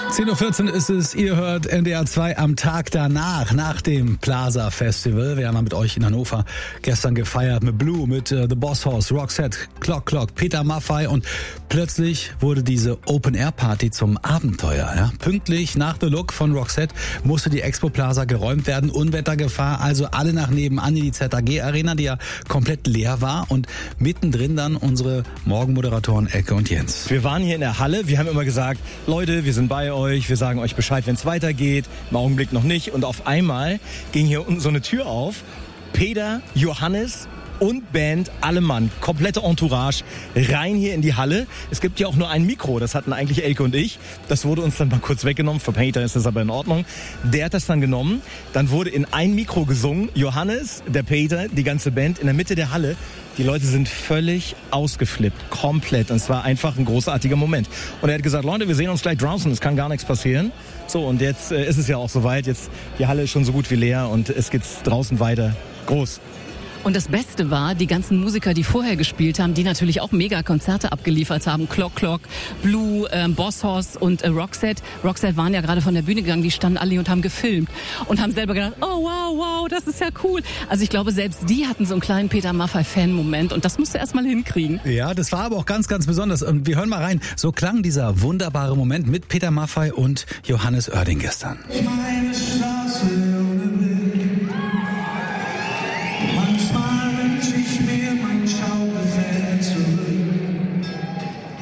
10.14 Uhr ist es, ihr hört NDR 2 am Tag danach, nach dem Plaza Festival. Wir haben mit euch in Hannover gestern gefeiert mit Blue, mit The Boss Hoss, Roxette, Clock, Peter Maffay und plötzlich wurde diese Open-Air-Party zum Abenteuer. Ja? Pünktlich nach The Look von Roxette musste die Expo Plaza geräumt werden, Unwettergefahr, also alle nach nebenan in die ZAG-Arena, die ja komplett leer war und mittendrin dann unsere Morgenmoderatoren Elke und Jens. Wir waren hier in der Halle, wir haben immer gesagt, Leute, wir sind bei euch, wir sagen euch Bescheid, wenn es weitergeht, im Augenblick noch nicht und auf einmal ging hier unten so eine Tür auf, Peter, Johannes und Band, alle Mann, komplette Entourage, rein hier in die Halle. Es gibt ja auch nur ein Mikro, das hatten eigentlich Elke und ich. Das wurde uns dann mal kurz weggenommen, für Peter ist das aber in Ordnung. Der hat das dann genommen, dann wurde in ein Mikro gesungen, Johannes, der Peter, die ganze Band in der Mitte der Halle. Die Leute sind völlig ausgeflippt, komplett. Und es war einfach ein großartiger Moment. Und er hat gesagt, Leute, wir sehen uns gleich draußen, es kann gar nichts passieren. So, und jetzt ist es ja auch soweit, jetzt die Halle ist schon so gut wie leer und es geht draußen weiter. Groß. Und das Beste war, die ganzen Musiker, die vorher gespielt haben, die natürlich auch mega Konzerte abgeliefert haben. Clock, Blue, Boss Hoss und Roxette. Roxette waren ja gerade von der Bühne gegangen, die standen alle hier und haben gefilmt. Und haben selber gedacht, oh wow, das ist ja cool. Also ich glaube, selbst die hatten so einen kleinen Peter Maffay-Fan-Moment. Und das musst du erst mal hinkriegen. Ja, das war aber auch ganz, ganz besonders. Und wir hören mal rein. So klang dieser wunderbare Moment mit Peter Maffay und Johannes Oerding gestern. Meine Stadt.